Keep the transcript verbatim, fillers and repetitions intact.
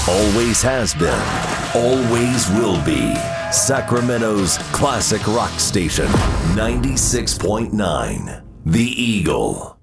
Always has been, always will be. Sacramento's classic rock station, ninety-six point nine, The Eagle.